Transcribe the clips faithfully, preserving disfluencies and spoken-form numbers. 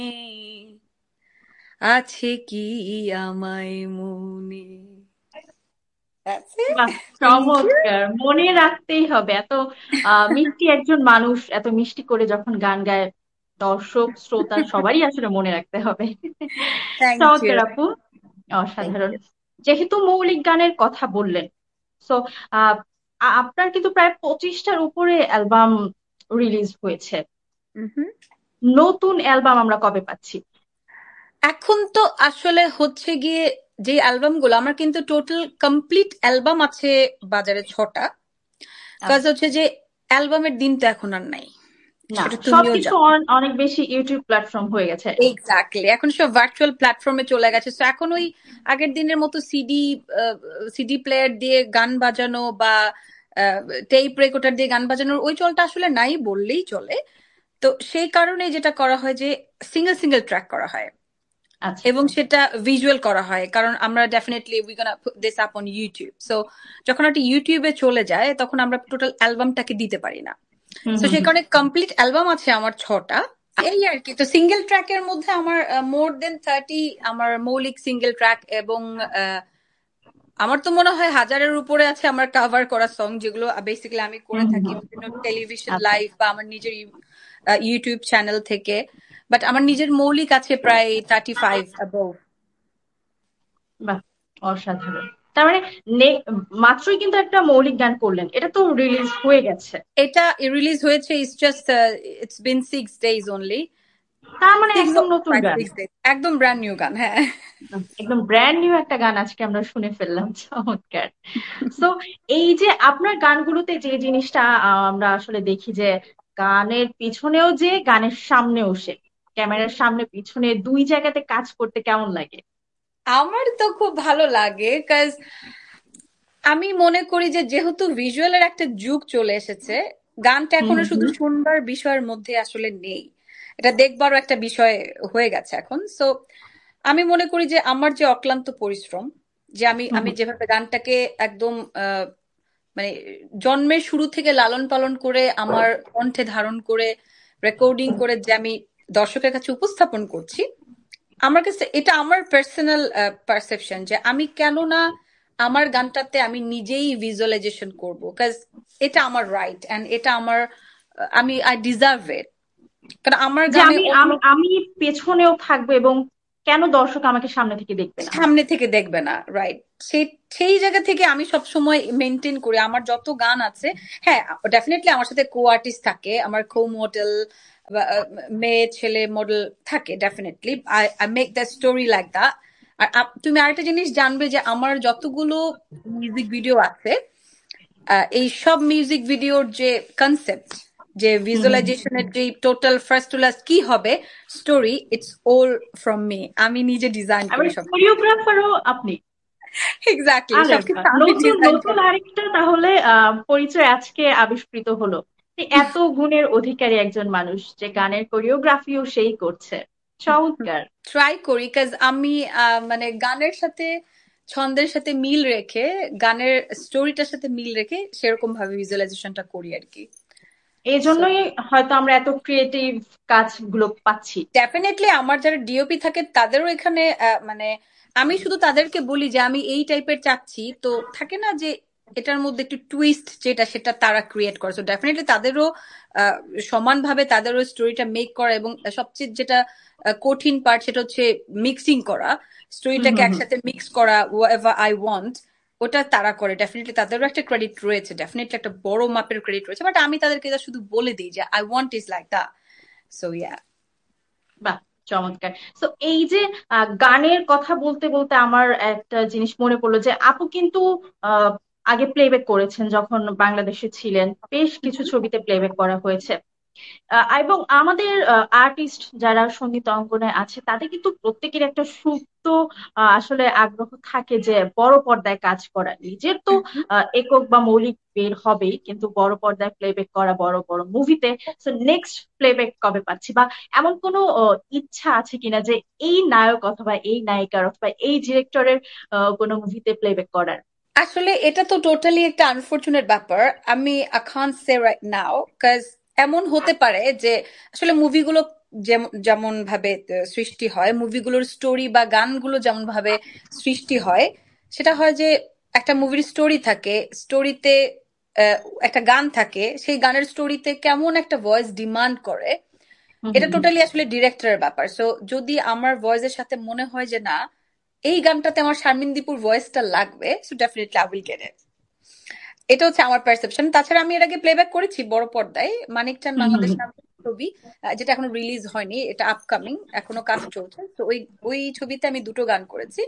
আছে কি আমায় মনে। That's it. বাহ, Thank you. চমৎকার! মনে রাখতেই হবে এত আহ মিষ্টি একজন মানুষ এত মিষ্টি করে যখন গান গায়, দর্শক শ্রোতা সবারই আসলে মনে রাখতে হবে। Thank চমৎকার you. আপু, Thank অসাধারণ। you. যেহেতু মৌলিক গানের কথা বললেন, সো আপনার কিন্তু প্রায় পঁচিশটার উপরে অ্যালবাম রিলিজ হয়েছে। Mhm. নতুন অ্যালবাম আমরা কবে পাচ্ছি? এখন তো আসলে হচ্ছে গিয়ে যে অ্যালবাম গুলো আমার কিন্তু টোটাল কমপ্লিট অ্যালবাম আছে বাজারে ছটা। কাজ আচ্ছা। হচ্ছে যে অ্যালবামের দিন তো এখন আর নাই, না, সেটা তুমিও সবকিছু জানো। অন- অনেক বেশি ইউটিউব প্ল্যাটফর্ম হয়ে গেছে। এক্স্যাক্টলি, এখন সব ভার্চুয়াল প্ল্যাটফর্মে চলে গেছে, তো এখন ওই আগের দিনের মতো সিডি সিডি প্লেয়ার দিয়ে গান বাজানো বা টেপ রেকর্ডার দিয়ে গান বাজানোর ওই চলটা আসলে নাই বললেই চলে। তো সেই কারণে যেটা করা হয় যে সিঙ্গেল সিঙ্গেল ট্র্যাক করা হয় আচ্ছা। এবং সেটা ভিজুয়াল করা হয়, কারণ আমরা definitely we gonna put this up on YouTube. So যখন একটা ইউটিউবে চলে যায় তখন আমরা টোটাল অ্যালবামটাকে দিতে পারি না। হুম তো হুম সেই হুম। কারণে কমপ্লিট অ্যালবাম আছে আমার ছটা। এই আর কি, তো সিঙ্গেল ট্র্যাকের মধ্যে আমার মোর দেন থার্টি আমার মৌলিক সিঙ্গেল ট্র্যাক, এবং আহ, আমার তো মনে হয় হাজারের উপরে আছে আমার কাভার করা সং, যেগুলো বেসিক্যালি আমি করে হুম হুম থাকি হুম। বিভিন্ন টেলিভিশন আচ্ছা। লাইভ বা আমার নিজের ইউটিউব চ্যানেল থেকে। বাট আমার নিজের মৌলিক আছে প্রায় থার্টি ফাইভ অ্যাবভ। বাহ, অসাধারণ! তার মানে নে- মাত্রই কিন্তু একটা মৌলিক গান করলেন, এটা তো রিলিজ হয়ে গেছে। এটা রিলিজ হয়েছে, it's just it's been six days only. তার মানে সিক্স, একদম নতুন ফাইভ গান। সিক্স ডেজ, একদম ব্র্যান্ড নিউ গান, হ্যাঁ। একদম ব্র্যান্ড নিউ একটা গান আজকে আমরা শুনে ফেললাম। চমৎকার! সো এই যে আপনার গানগুলোতে যে জিনিসটা আহ, আমরা আসলে দেখি যে গানের পিছনেও যে গানের সামনেও সে, ক্যামেরার সামনে পিছনে দুই জায়গাতে কাজ করতে কেমন লাগে? আমার তো খুব ভালো লাগে, কাজ আমি মনে করি যে যেহেতু ভিজুয়ালের একটা যুগ চলে এসেছে, গানটা হুম এখনো হুম শুধু হুম। শুনবার বিষয়ের মধ্যে আসলে নেই, এটা দেখবারও একটা বিষয় হয়ে গেছে এখন। সো আমি মনে করি যে আমার যে অক্লান্ত পরিশ্রম, যে আমি হুম আমি হুম। যেভাবে গানটাকে একদম আহ, মানে জন্মের শুরু থেকে লালন পালন করে আমার কণ্ঠে ধারণ করে রেকর্ডিং করে যে আমি দর্শকের কাছে উপস্থাপন করছি, আমার কাছে এটা আমার পার্সোনাল পারসেপশন যে আমি কেন না আমার গানটাতে আমি নিজেই ভিজুয়ালাইজেশন করব, কাজ এটা আমার রাইট এন্ড এটা আমার আহ, আমি আই ডিজার্ভ ইট, কারণ আমার যে গানে আমি অন্য আমি আমি পেছনেও থাকবো, এবং কেন দর্শক আমাকে সামনে থেকে দেখবে না? সামনে থেকে দেখবে না, রাইট। সেই সেই জায়গা থেকে আমি সব সময় মেনটেন করি আমার যত গান আছে। হ্যাঁ, ডেফিনেটলি আমার সাথে কো আর্টিস্ট থাকে, আমার কো মডেল, মেয়ে ছেলে মডেল থাকে, definitely I I make the story like that. R up- তুমি আরেকটা জিনিস জানবে যে আমার যতগুলো মিউজিক ভিডিও আছে, আহ, এই সব মিউজিক ভিডিওর যে কনসেপ্ট, যে হুম হুম। ভিজুয়ালাইজেশনের যে টোটাল ফার্স্ট টু লাস্ট কি হবে story, it's all from me, আমি নিজে ডিজাইন আবার করি সব। কোরিওগ্রাফারও আপনি? এক্স্যাক্টলি, আরে সবকিছু বাহ, আমি নতুন ডিজাইন নতুন করি। আরেকটা তাহলে আহ পরিচয় আজকে আবিষ্কৃত হলো, যে এত গুণের অধিকারী একজন মানুষ যে গানের কোরিওগ্রাফিও সেই করছে। চমৎকার! ট্রাই করি, কাজ আমি আহ, মানে গানের সাথে ছন্দের সাথে মিল রেখে, গানের স্টোরিটার সাথে মিল রেখে সেরকম ভাবে ভিজুয়ালাইজেশনটা করি আর কি। এই সো জন্যই হয়তো আমরা এত ক্রিয়েটিভ কাজগুলো পাচ্ছি। ডেফিনেটলি আমার যারা ডিওপি থাকে তাদেরও এখানে আহ, মানে আমি শুধু তাদেরকে বলি যে আমি এই টাইপের চাচ্ছি, তো থাকে না যে এটার মধ্যে একটু টুইস্ট যেটা সেটা তারা ক্রিয়েট করে। সো ডেফিনেটলি তাদেরও আহ, সমানভাবে তাদেরও স্টোরিটা মেক করা, এবং সবচেয়ে যেটা আহ, কঠিন পার্ট সেটা হচ্ছে মিক্সিং করা, হুম স্টোরিটাকে হুম হুম। একসাথে মিক্স করা হোয়াটএভার আই ওয়ান্ট, ওটা তারা করে। ডেফিনেটলি তাদেরও একটা ক্রেডিট রয়েছে, ডেফিনেটলি একটা বড় মাপের ক্রেডিট রয়েছে, বাট আমি তাদেরকে এটা শুধু বলে দিই যে I want is like the. So yeah. বাহ, চমৎকার! তো এই যে আহ, গানের কথা বলতে বলতে আমার একটা জিনিস মনে পড়লো, যে আপু কিন্তু আহ, আগে প্লেব্যাক করেছেন যখন বাংলাদেশে ছিলেন, বেশ কিছু ছবিতে প্লেব্যাক করা হয়েছে। আহ, এবং আমাদের আর্টিস্ট যারা সঙ্গীত অঙ্গনে আছে তাদের কিন্তু প্রত্যেকের একটা সুপ্ত আহ, আসলে আগ্রহ থাকে যে বড় পর্দায় কাজ করা। নিজের তো আহ, একক বা মৌলিক বের হবেই, কিন্তু বড় পর্দায় প্লেব্যাক করা, বড় বড় মুভিতে। তো নেক্সট প্লেব্যাক কবে পাচ্ছি, বা এমন কোনো আহ, ইচ্ছা আছে কিনা যে এই নায়ক অথবা এই নায়িকার অথবা এই ডিরেক্টরের কোনো মুভিতে প্লেব্যাক করার? আসলে এটা তো টোটালি একটা আনফরচুনেট ব্যাপার। আমি I can't say right now, কাজ এমন হতে পারে যে আসলে মুভিগুলো যেমন যেমন ভাবে সৃষ্টি হয়, মুভিগুলোর স্টোরি বা গানগুলো যেমন ভাবে সৃষ্টি হয়, সেটা হয় যে একটা মুভির স্টোরি থাকে, স্টোরিতে একটা গান থাকে, সেই গানের স্টোরিতে কেমন একটা ভয়েস ডিমান্ড করে, এটা টোটালি আসলে ডিরেক্টরের ব্যাপার। সো যদি আমার ভয়েসের সাথে মনে হয় যে না, এই গানটাতে আমার শারমিন দীপুর ভয়েসটা লাগবে, so definitely I will get it. এটা হচ্ছে আমার পারসেপশন। তাছাড়া আমি এর আগে প্লেব্যাক করেছি বড় পর্দায় মানিক চান বাংলাদেশ নামের ছবি, যেটা এখনো রিলিজ হয়নি, এটা আপকামিং, এখনো কাজ চলছে। তো ওই ওই ছবিতে আমি দুটো গান করেছি।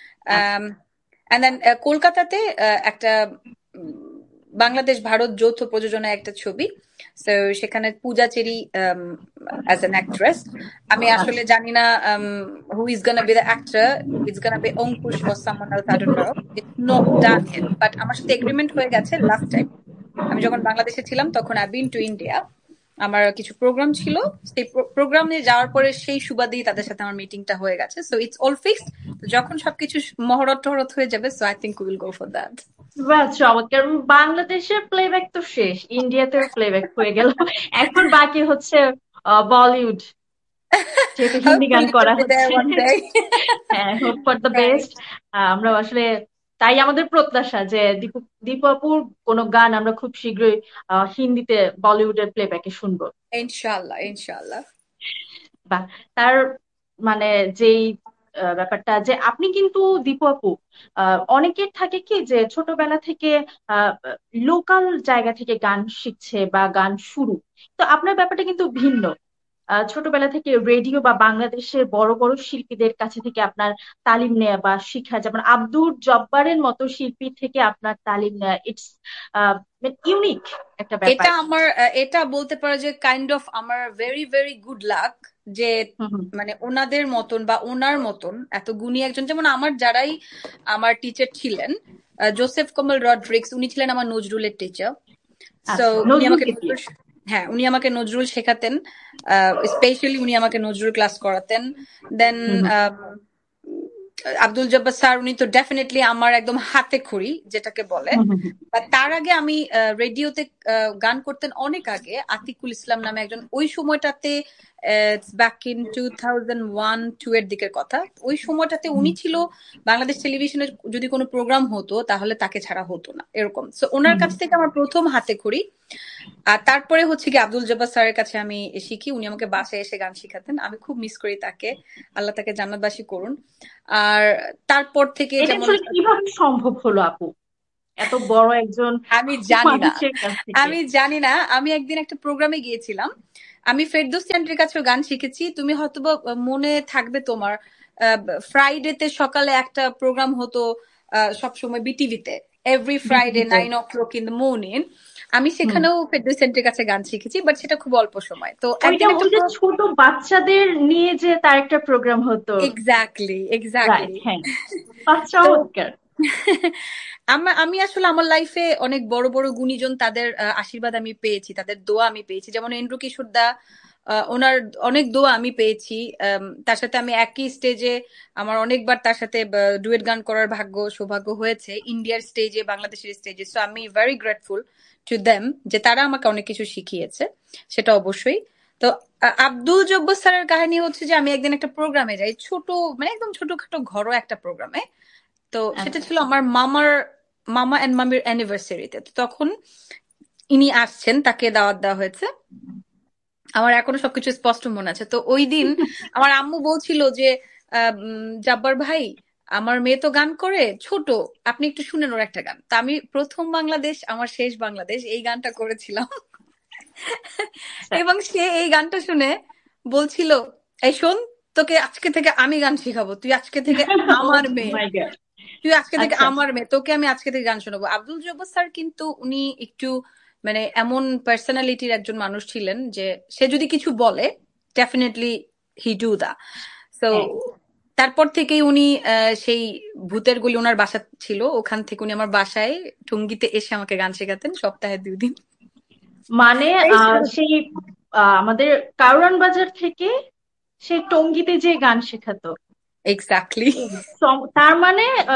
এন্ড দেন কলকাতাতে একটা বাংলাদেশ ভারত যৌথ প্রযোজনায় একটা ছবি, তো সেখানে পূজা চেরি অ্যাজ অ্যান অ্যাক্ট্রেস। আমি আসলে জানি না who is gonna be the actor, it's gonna be Ankush or someone else, I don't know, it's not done yet, but আমার সাথে এগ্রিমেন্ট হয়ে গেছে। লাস্ট টাইম আমি যখন বাংলাদেশে ছিলাম তখন আই বিন টু ইন্ডিয়া, আমার কিছু প্রোগ্রাম ছিল, সেই প্রোগ্রামে যাওয়ার পরে সেই সুবাদেই তাদের সাথে আমার মিটিংটা হয়ে গেছে। So it's all fixed. যখন সবকিছু মহরত টহরত হয়ে যাবে, so I think we will go for that. বাহ, চমৎকার। বাংলাদেশের প্লেব্যাক তো শেষ, ইন্ডিয়াতেও প্লেব্যাক হয়ে গেল, এখন বাকি হচ্ছে বলিউড, যেহেতু হিন্দি গান করা হচ্ছে। হ্যাঁ, হোপ ফর দ্য বেস্ট। আমরা আসলে তাই আমাদের প্রত্যাশা যে দীপু দীপু আপুর কোনো গান আমরা খুব শীঘ্রই হিন্দিতে বলিউডের প্লেব্যাকে শুনবো ইনশাআল্লাহ, ইনশাআল্লাহ। বা তার মানে যেই ব্যাপারটা যে আপনি কিন্তু দীপু আপু, অনেকের থাকে কি যে ছোটবেলা থেকে লোকাল জায়গা থেকে গান শিখছে বা গান শুরু, তো আপনার ব্যাপারটা কিন্তু ভিন্ন। ছোটবেলা থেকে রেডিও বা বাংলাদেশের বড় বড় শিল্পীদের কাছে থেকে আপনার তালিম নেয়া বা শিখা, যেমন আব্দুল জব্বারের মতো শিল্পী থেকে আপনার তালিম নেয়া, ইটস ইউনিক একটা ব্যাপার। এটা আমার, এটা বলতে পারো যে কাইন্ড অফ আমার ভেরি ভেরি গুড লাক, যে মানে ওনাদের মতন বা ওনার মতন এত গুণী একজন, যেমন আমার যারাই আমার টিচার ছিলেন, জোসেফ কমল রড্রিক্স, উনি ছিলেন আমার নজরুলের টিচার। সো উনি আমাকে নজরুল, হ্যাঁ উনি আমাকে নজরুল শেখাতেন, স্পেশালি উনি আমাকে নজরুল ক্লাস করাতেন। দেন আব্দুল জব্বার স্যার, উনি তো ডেফিনেটলি আমার একদম হাতে খড়ি যেটাকে বলে। তার আগে আমি রেডিওতে গান করতেন অনেক আগে, আতিকুল ইসলাম নামে একজন, ওই সময়টাতে back in two thousand one two এর দিকের কথা, ওই সময়টাতে উনি ছিল বাংলাদেশ টেলিভিশনের যদি কোনো প্রোগ্রাম হতো তাহলে তাকে ছাড়া হতো না, এরকম। সো ওনার কাছ থেকে আমার প্রথম হাতে খড়ি। আর তারপরে হচ্ছে কি আব্দুল জব্বার স্যারের কাছে আমি শিখি, উনি আমাকে বাসায় এসে গান শিখাতেন, আমি খুব মিস করি তাকে, আল্লাহ তাকে জান্নাতবাসী করুন। আর তারপর থেকে যেমন কিভাবে সম্ভব হলো আপু এত বড় একজন, আমি জানি না, আমি জানি না আমি একদিন একটা প্রোগ্রামে গিয়েছিলাম, আমি ফেরদৌসী আন্টির কাছেও গান শিখেছি, তুমি হয়তো মনে থাকবে তোমার, ফ্রাইডেতে সকালে একটা প্রোগ্রাম হতো সবসময় বিটিভিতে, every Friday nine O clock in the morning, আমি সেখানেও ফেরদৌসী আন্টির কাছে গান শিখেছি, বাট সেটা খুব অল্প সময়। তো একদিন একটা ছোট বাচ্চাদের নিয়ে যে তার একটা প্রোগ্রাম হতো, এক্স্যাক্টলি এক্স্যাক্টলি। আমি আসলে আমার লাইফে অনেক বড় বড় গুণীজন, তাদের আশীর্বাদ আমি পেয়েছি, তাদের দোয়া আমি পেয়েছি, যেমন এন্ড্রু কিশোর দা, ওনার অনেক দোয়া আমি পেয়েছি। তার সাথে আমি একই স্টেজে আমার অনেকবার তার সাথে ডুয়েট গান করার ভাগ্য সৌভাগ্য হয়েছে, ইন্ডিয়ার স্টেজে, বাংলাদেশের স্টেজে। সো আমি ভেরি গ্রেটফুল টু দেম যে তারা আমাকে অনেক কিছু শিখিয়েছে, সেটা অবশ্যই। তো আব্দুল জব্বার স্যারের কাহিনী হচ্ছে যে আমি একদিন একটা প্রোগ্রামে যাই, ছোট মানে একদম ছোটখাটো ঘরোয়া একটা প্রোগ্রামে, তো সেটা ছিল আমার মামার মামা এন্ড মামির অ্যানিভার্সারিতে। তো তখন ইনি আসছেন, তাকে দাওয়াত দেওয়া হয়েছে, আমার এখনো সবকিছু স্পষ্ট মনে আছে। তো ওই দিন আমার আম্মু বলছিল যে জাব্বার ভাই, আমার মেয়ে তো গান করে, ছোট, আপনি একটু শুনেন ওর একটা গান। তা আমি প্রথম বাংলাদেশ আমার শেষ বাংলাদেশ এই গানটা করেছিলাম, এবং সে এই গানটা শুনে বলছিল, এই শোন, তোকে আজকে থেকে আমি গান শিখাবো, তুই আজকে থেকে আমার মেয়ে, তুই আজকে থেকে আমার মেয়ে, তোকে আমি আজকে থেকে গান শোনাবো। আব্দুল জব্বার স্যার কিন্তু উনি একটু মানে এমন পার্সোনালিটির একজন মানুষ ছিলেন যে সে যদি কিছু বলে definitely he do the. So তারপর থেকেই উনি সেই ভূতের গলি, ওনার বাসা ছিল, ওখান থেকে উনি আমার বাসায় টঙ্গীতে এসে আমাকে গান শেখাতেন সপ্তাহে দুই দিন। মানে সেই আমাদের কারওয়ান বাজার থেকে সেই টঙ্গীতে যে গান শেখাতো। এক্স্যাক্টলি। তার মানে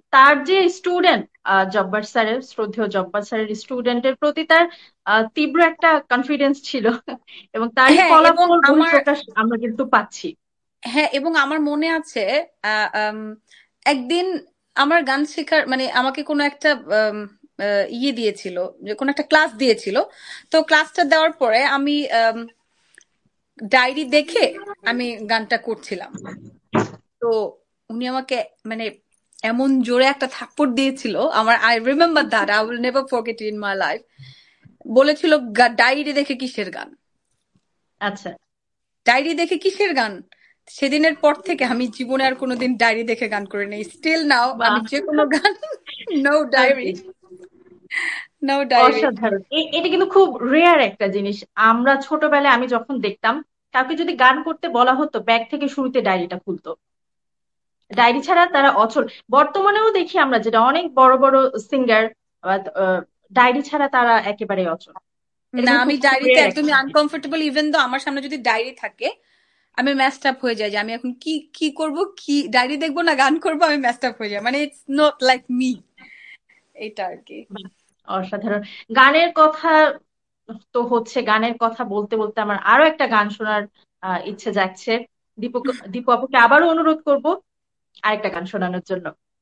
তার যে স্টুডেন্ট জব্বার স্যারের, শ্রদ্ধেয় জব্বার স্যারের স্টুডেন্টের প্রতি তার আহ, তীব্র একটা কনফিডেন্স ছিল এবং তারই হ্যাঁ এবং ফলাফল আমার বহিঃপ্রকাশ আমরা কিন্তু পাচ্ছি। হ্যাঁ এবং আমার মনে আছে আহ, উম, একদিন আমার গান শেখার মানে আমাকে কোনো একটা উম, আহ, ইয়ে দিয়েছিল, যে কোনো একটা ক্লাস দিয়েছিল। তো ক্লাসটা দেওয়ার পরে আমি ডায়েরি দেখে আমি গানটা করছিলাম। তো উনি আমাকে মানে এমন জোরে একটা থাপ্পড় দিয়েছিল, আমার I remember that, I will never forget in my life. বলেছিল ডায়েরি দেখে কিসের গান, আচ্ছা, ডায়েরি দেখে কিসের গান। সেদিনের পর থেকে আমি জীবনে আর কোনোদিন ডায়েরি দেখে গান করে নেই। স্টিল নাও আমি বাহ, যে কোনো গান, নো ডায়েরি, ওকে, নো ডায়েরি। অসাধারণ। এ- এটা কিন্তু খুব রেয়ার একটা জিনিস। আমরা ছোটবেলায় আমি যখন দেখতাম কাউকে যদি গান করতে বলা হতো ব্যাগ থেকে শুরুতে ডায়েরিটা খুলতো, ডায়েরি ছাড়া তারা অচল। বর্তমানেও দেখি আমরা যেটা অনেক বড় বড় সিঙ্গার ডায়েরি ছাড়া তারা একেবারে অচল। এটা না, কিন্তু আমি খুব খুব ডায়েরিতে রেয়ার একটা একদমই জিনিস। আনকমফোর্টেবল। ইভেন দো আমার সামনে যদি ডায়েরি থাকে আমি ম্যাচড আপ হয়ে যাই, যে আমি এখন কি কি করব, কি ডায়েরি দেখবো না গান করবো, আমি ম্যাচড আপ হয়ে যাই। মানে ইটস নট লাইক মি, এটা আর কি। বাহ, অসাধারণ। গানের কথা তো হচ্ছে, গানের কথা বলতে বলতে আমার আরো একটা গান শোনার আহ, ইচ্ছে জাগছে। দীপক দীপু আপুকে আবারও অনুরোধ করব আরেকটা গান শোনানোর জন্য।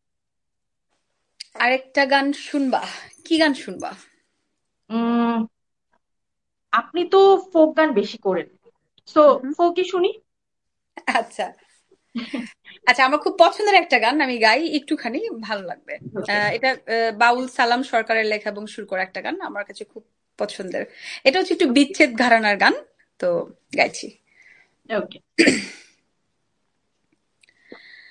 আরেকটা গান শুনবা? কি গান শুনবা? উম আপনি তো ফোক গান বেশি করেন, সো হুম, ফোকই শুনি। আচ্ছা আচ্ছা, আমার খুব পছন্দের একটা গান আমি গাই একটুখানি, ভালো লাগবে। ওকে, আহ, এটা আহ, বাউল সালাম সরকারের লেখা এবং সুর করা একটা গান, আমার কাছে খুব পছন্দের। এটা হচ্ছে একটু বিচ্ছেদ ঘরানার গান, তো গাইছি। ওকে।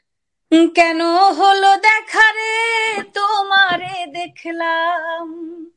কেন হলো দেখা রে, তোমারে দেখলাম